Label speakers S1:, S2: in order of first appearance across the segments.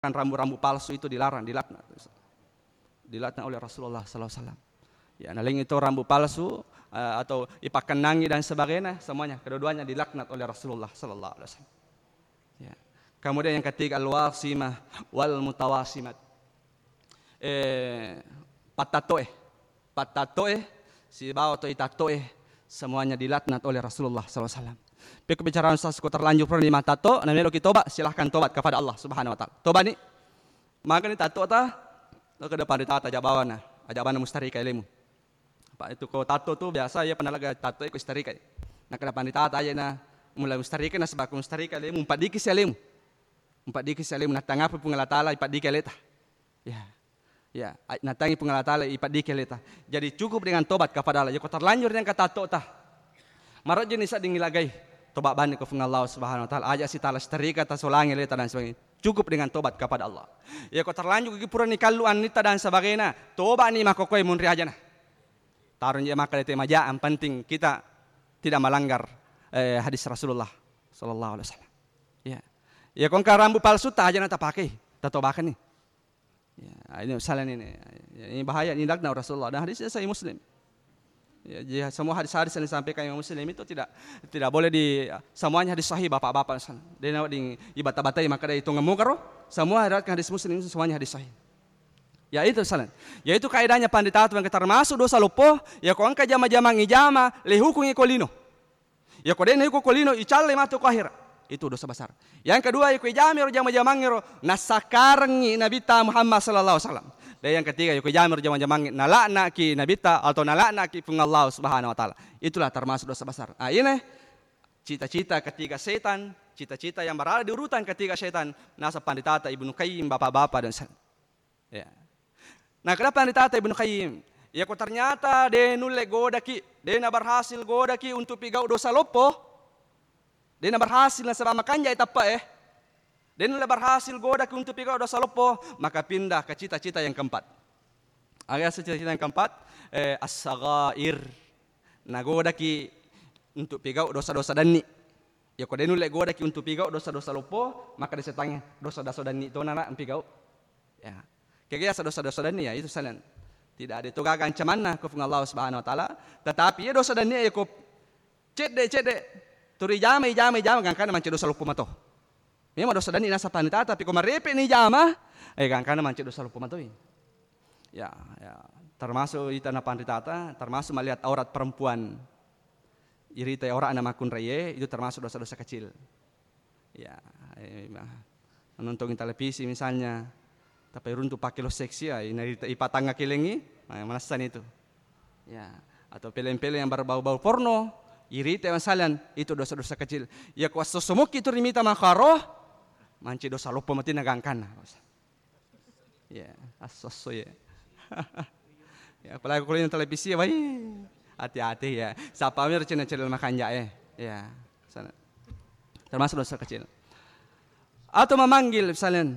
S1: Rambu-rambu palsu itu dilarang, dilaknat oleh Rasulullah SAW. Ya, naling itu rambu palsu atau ipakan nangi dan sebagainya, semuanya kedua-duanya dilaknat oleh Rasulullah SAW. Ya. Kemudian yang ketiga al-wasimah wal mutawasimat. Patatoe, si bawa atau itatoe, semuanya dilaknat oleh Rasulullah SAW. Pembicaraan saya terlanjur per 5 tato, namanya kita tobat, silahkan tobat kepada Allah Subhanahu Wa Taala. Tobat ni, maka ni tato ta, lo ke depan ditata ajaban mustarika ilmu. Pak itu ko tato tu biasa ya penalaga tato ko mustarika. Nak ke depan ditata aja na mulai mustarika na sebab mustarika ilmu 4 dikis ilmu. 4 dikis ilmu na tangap pengalatala 4 dikis leta. Ya, natangi pengalatala 4 dikis leta. Jadi cukup dengan tobat kepada Allah. Ya ko terlanjur yang kata tato ta. Marot jenis ding ilagay. Tobat bani ke Allah Subhanahu Wa Taala aja si talas terika ta solangi leta dan sebagainya. Cukup dengan tobat kepada Allah. Ya ko terlanjur ke pura ni kaluan nita dan sebagainya. Tobat ni mako koy munri aja nah. Tarun je maka lete majaan penting kita tidak melanggar hadis Rasulullah sallallahu alaihi wasallam. Ya. Ya kon rambu palsu ta aja na ta pakai. Ta tobakan ni. Ya, ini salah ini. Ini bahaya ini laknat Rasulullah dan hadisnya sahih Muslim. Ya, semua hadis-hadis yang disampaikan yang Muslim itu tidak boleh semuanya hadis sahih bapak-bapak. Dia nak di ibata-batai maka dia hitung ngemukaro. Semua hadis Muslim itu semuanya hadis sahih. Ya itu salah. Ya itu kaidahnya pandita yang termasuk dosa lupa. Ya kau angka jama-jama ngijama lehukungi kolino. Ya kau dene hukum kolino icalle matu kahir. Itu dosa besar. Yang kedua iku jamir jama-jama ngiro nasakarangi Nabi Muhammad sallallahu alaihi wasallam. Dan yang ketiga, yuk jamir jamang nalakna ki nabita atau nalakna ki Allah Subhanahu Wa Taala. Itulah termasuk dosa besar. Nah ini cita-cita ketiga setan, cita-cita yang berada di urutan ketiga setan. Nasa pandita Ibnu Qayyim, bapak-bapak dan ya. Nah kenapa pandita Ibnu Qayyim? Ya kok ternyata dia nulle godaki, dia berhasil godaki untuk pigau dosa lopo. Dia berhasil sebab makanya itu apa Dan berhasil godak untuk pigau dosa lopo, maka pindah ke cita-cita yang keempat. Agak cita-cita yang keempat, as-saghair. Nah godaki untuk pigau dosa-dosa dani. Ya kau denule godaki untuk pigau dosa-dosa lopo, maka disetangnya dosa-dosa dani itu nana pigau. Ya, kayak dosa-dosa dani ya itu salah. Tidak ada itu gagan cemana ke Allah Subhanahu Wa Taala. Tetapi ya dosa dani ya kau cede turi jama kan mancing dosa lopo mato. Memang dosa dani nasa panita tapi kau merepe ni jama, kan karena mancing dosa lupa matoi. Ya, termasuk itu na panita, termasuk melihat aurat perempuan. Irita orang nama kun reye itu termasuk dosa-dosa kecil. Ya, nonton televisi misalnya, tapi runtuh pakai lo seksi ya, ini ipatanga kilengi, manasan itu. Ya, atau film-film yang berbau-bau porno, irita masalan itu dosa-dosa kecil. Ya kuasa semuk itu rimita makaroh. Manci dosa lupa mati nagangkan. Ya, asoso ya. Ya, apalagi kalau yang televisi ya, hati-hati ya. Siapa mir channel makan ya. Sana. Termasuk dosa kecil. Atau memanggil misalnya,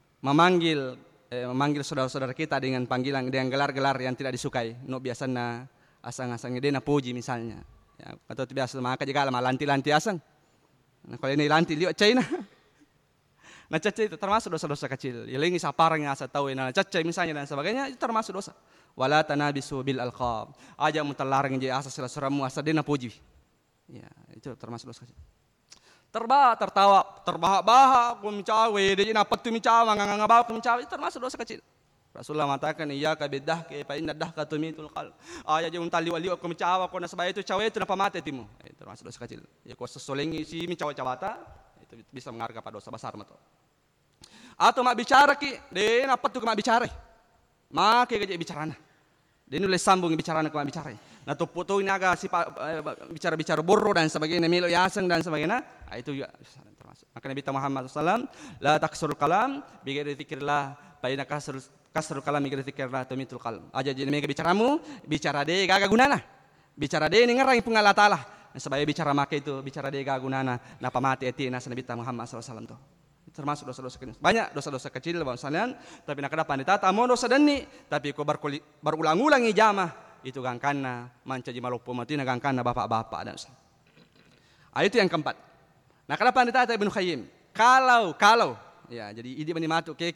S1: memanggil saudara-saudara kita dengan panggilan dengan gelar-gelar yang tidak disukai. No biasanya asang-asang dia na puji misalnya. Ya, atau biasa maka juga lanti-lanti asang. Nah, kalau ini lanti lihat China. Nah caca itu termasuk dosa-dosa kecil. Ilingi saparang yang asa tahu nah caca misalnya dan sebagainya itu termasuk dosa. Wala tanabisu bil alqab. Aja mutalarang je asa seramu asa dena puji. Ya, itu termasuk dosa kecil. Tertawa, terbahak-bahak ku mencawe, dia napat tu mencawa, ngangabau ku mencawe itu termasuk dosa kecil. Rasulullah mengatakan iyyaka bidah fa inna dahka tumitul qalb. Aja je untali-wali ku mencawa ku nasabaya itu cawe itu napa mate timu. Itu termasuk dosa kecil. Ya ku sesolengi si mencawa-cawata itu bisa mengarah pada dosa besar mato. Atau mak bicara ki, dia napat tu mak bicara. Mak ke bicarana. Dia nulis sambung bicarana ke mak bicara. Nah tu foto ini agak si bicara-bicara borro dan sebagainya, melo yaseng dan sebagainya. Itu juga termasuk. Maka Nabi Muhammad SAW, la taksur kalam, bigari zikirlah, baina kasrul kalam bigari zikirlah, tumitul kalam. Aja jadi mereka bicaramu, bicara dia gak gunana. Bicara dia ini ngerang pengalatalah. Sebab bicara maka itu, bicara dia gak gunana. Napa mati eti nasa Nabi Muhammad SAW tu. Termasuk dosa-dosa kecil. Banyak dosa-dosa kecil bangsa tapi nak ada pandita tamu dosa dani, tapi kau berulang-ulang ijamah itu gangkana manca ji malupo mati na gangkana bapak-bapak dan itu yang keempat. Nah, kenapa pandita Ibnu Qayyim? Kalau ya jadi ini mani matu ke